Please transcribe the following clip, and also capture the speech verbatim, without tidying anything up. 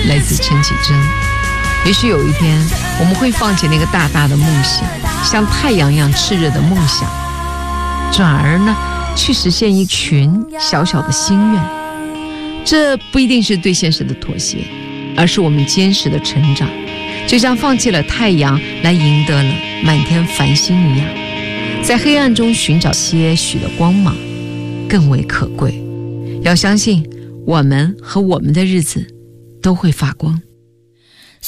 来自陈绮贞。也许有一天，我们会放弃那个大大的梦想，像太阳一样炽热的梦想，转而呢，去实现一群小小的心愿。这不一定是对现实的妥协，而是我们坚实的成长，就像放弃了太阳来赢得了满天繁星一样，在黑暗中寻找些许的光芒，更为可贵。要相信，我们和我们的日子都会发光。